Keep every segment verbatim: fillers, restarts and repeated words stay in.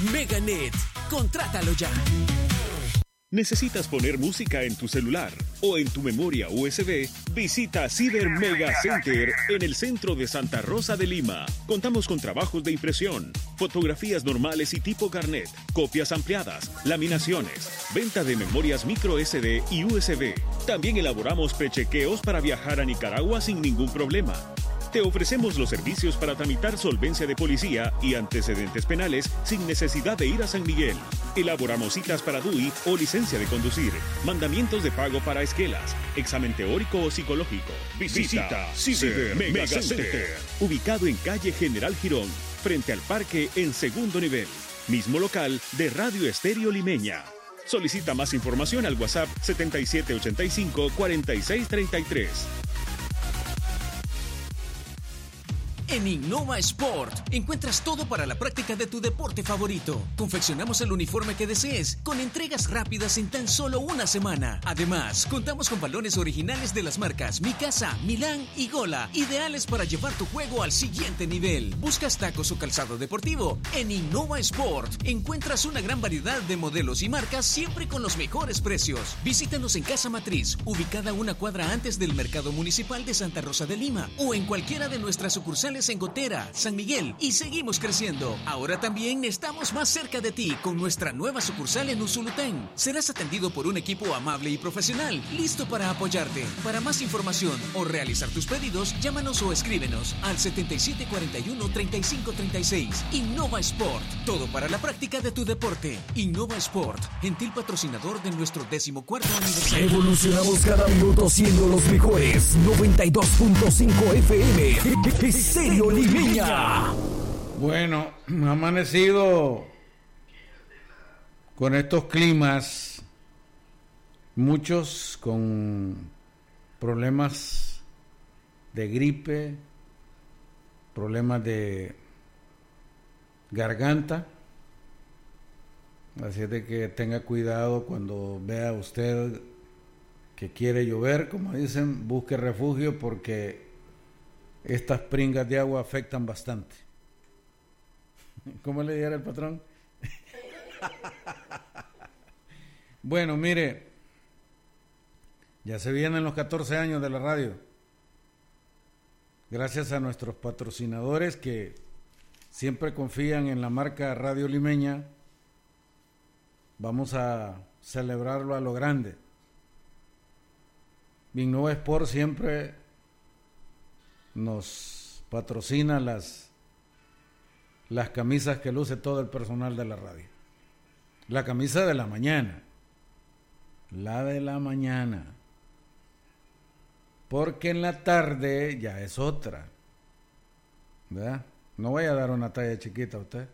Meganet, contrátalo ya. ¿Necesitas poner música en tu celular o en tu memoria U S B? Visita Ciber Mega Center en el centro de Santa Rosa de Lima. Contamos con trabajos de impresión, fotografías normales y tipo carnet, copias ampliadas, laminaciones, venta de memorias micro S D y U S B. También elaboramos prechequeos para viajar a Nicaragua sin ningún problema. Te ofrecemos los servicios para tramitar solvencia de policía y antecedentes penales sin necesidad de ir a San Miguel. Elaboramos citas para D U I o licencia de conducir, mandamientos de pago para esquelas, examen teórico o psicológico. Visita Ciber Mega Center, ubicado en calle General Girón, frente al parque en segundo nivel. Mismo local de Radio Estéreo Limeña. Solicita más información al WhatsApp setenta y siete ochenta y cinco cuarenta y seis treinta y tres. En Innova Sport encuentras todo para la práctica de tu deporte favorito. Confeccionamos el uniforme que desees con entregas rápidas en tan solo una semana. Además, contamos con balones originales de las marcas Mikasa, Milán y Gola, ideales para llevar tu juego al siguiente nivel. ¿Buscas tacos o calzado deportivo? En Innova Sport encuentras una gran variedad de modelos y marcas, siempre con los mejores precios. Visítanos en Casa Matriz, ubicada una cuadra antes del Mercado Municipal de Santa Rosa de Lima, o en cualquiera de nuestras sucursales en Gotera, San Miguel, y seguimos creciendo. Ahora también estamos más cerca de ti con nuestra nueva sucursal en Usulután. Serás atendido por un equipo amable y profesional, listo para apoyarte. Para más información o realizar tus pedidos, llámanos o escríbenos al setenta y siete cuarenta y uno treinta y cinco treinta y seis. Innova Sport, todo para la práctica de tu deporte. Innova Sport, gentil patrocinador de nuestro decimocuarto aniversario. Evolucionamos cada minuto siendo los mejores. noventa y dos punto cinco F M. Estéreo Limeña. Bueno, ha amanecido con estos climas, muchos con problemas de gripe, problemas de garganta, así es de que tenga cuidado cuando vea usted que quiere llover, como dicen, busque refugio porque estas pringas de agua afectan bastante. ¿Cómo le dijera el patrón? Bueno, mire, ya se vienen los catorce años de la radio. Gracias a nuestros patrocinadores que siempre confían en la marca Radio Limeña, vamos a celebrarlo a lo grande. Innova Sport siempre nos patrocina las, las camisas que luce todo el personal de la radio. La camisa de la mañana, la de la mañana, porque en la tarde ya es otra, ¿verdad? No vaya a dar una talla chiquita a usted.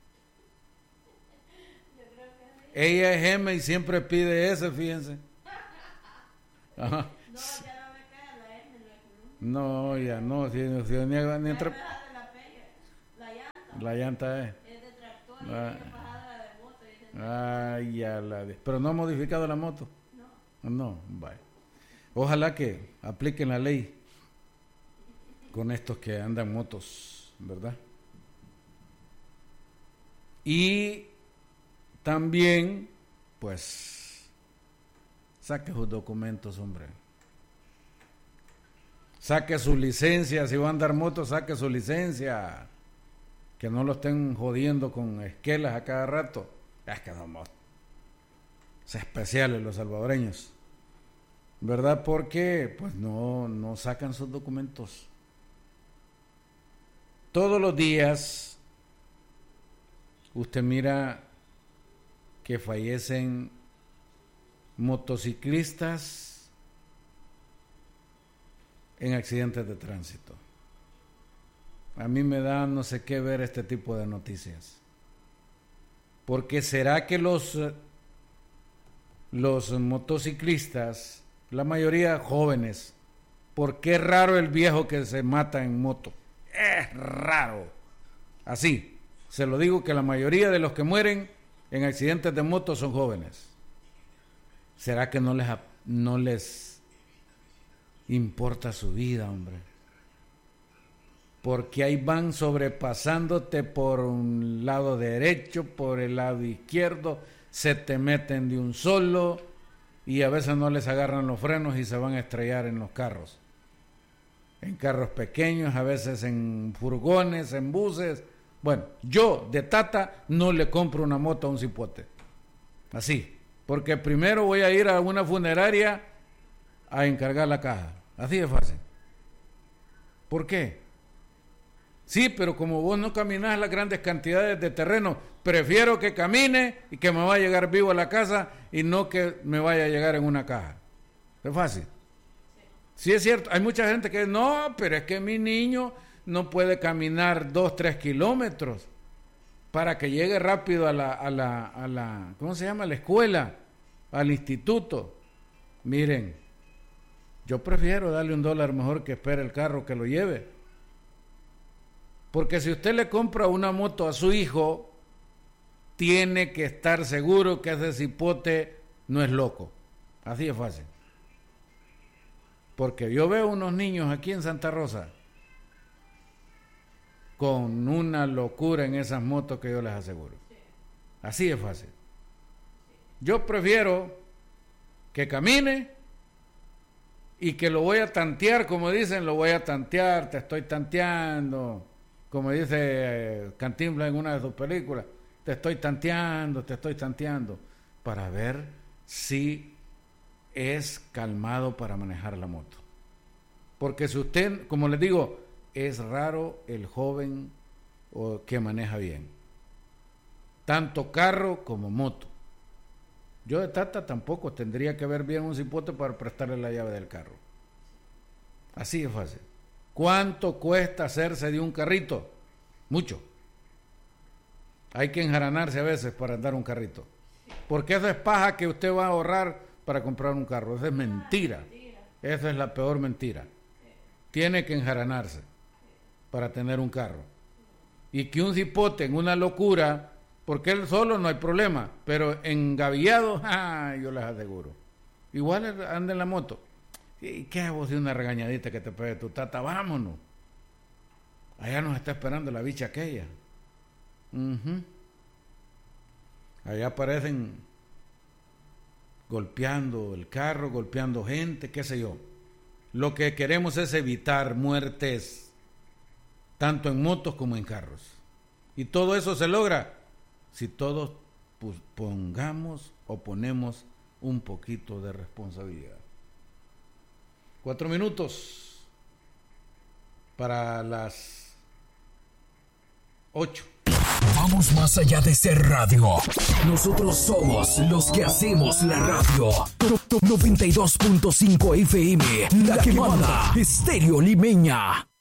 Ella es M y siempre pide ese, fíjense. Ajá. No, ya no, si, si, ni, ni entre... La llanta es. Es de tractor, ah. Es bajada de moto. Ay, ya la de... Pero no ha modificado la moto. No. No, vaya. Ojalá que apliquen la ley con estos que andan motos, ¿verdad? Y también, pues, saque sus documentos, hombre. Saque su licencia, si va a andar moto, saque su licencia. Que no lo estén jodiendo con esquelas a cada rato. Es que somos especiales los salvadoreños, ¿verdad? Porque pues no, no sacan sus documentos. Todos los días usted mira que fallecen motociclistas en accidentes de tránsito. A mí me da no sé qué ver este tipo de noticias. Porque será que los, los motociclistas, la mayoría jóvenes, ¿por qué es raro el viejo que se mata en moto? Es raro. Así, se lo digo que la mayoría de los que mueren en accidentes de moto son jóvenes. ¿Será que no les, no les importa su vida, hombre? porque ahí van sobrepasándote por un lado derecho, por el lado izquierdo, se te meten de un solo y a veces no les agarran los frenos y se van a estrellar en los carros. En carros pequeños, a veces en furgones, en buses. Bueno, yo de tata no le compro una moto a un cipote. Así, porque primero voy a ir a una funeraria a encargar la caja. Así de fácil. ¿Por qué? Sí, pero como vos no caminás las grandes cantidades de terreno, prefiero que camine y que me vaya a llegar vivo a la casa y no que me vaya a llegar en una caja. Es fácil. Sí, es cierto, hay mucha gente que no, pero es que mi niño no puede caminar dos, tres kilómetros para que llegue rápido a la, a la, a la, ¿cómo se llama? A la escuela, al instituto. Miren, yo prefiero darle un dólar mejor que espere el carro que lo lleve. Porque si usted le compra una moto a su hijo, tiene que estar seguro que ese cipote no es loco. Así es fácil. Porque yo veo unos niños aquí en Santa Rosa con una locura en esas motos que yo les aseguro. Así es fácil. Yo prefiero que camine y que lo voy a tantear, como dicen, lo voy a tantear, te estoy tanteando, como dice eh, Cantinflas en una de sus películas, te estoy tanteando, te estoy tanteando, para ver si es calmado para manejar la moto. Porque si usted, como les digo, es raro el joven o, que maneja bien, tanto carro como moto. Yo de tata tampoco tendría que ver bien un cipote para prestarle la llave del carro. Así es fácil. ¿Cuánto cuesta hacerse de un carrito? Mucho. Hay que enjaranarse a veces para andar un carrito, porque eso es paja que usted va a ahorrar para comprar un carro. Eso es mentira. Esa es la peor mentira. Tiene que enjaranarse para tener un carro. Y que un cipote en una locura, porque él solo no hay problema, pero engavillado, ah, yo les aseguro. Igual anda en la moto. ¿Y qué hago si una regañadita que te pegue tu tata? Vámonos. Allá nos está esperando la bicha aquella. Uh-huh. Allá aparecen golpeando el carro, golpeando gente, qué sé yo. Lo que queremos es evitar muertes, tanto en motos como en carros. Y todo eso se logra si todos pues, pongamos o ponemos un poquito de responsabilidad. Cuatro minutos para las ocho. Vamos más allá de ser radio. Nosotros somos los que hacemos la radio. noventa y dos punto cinco F M, la que manda, Estéreo Limeña.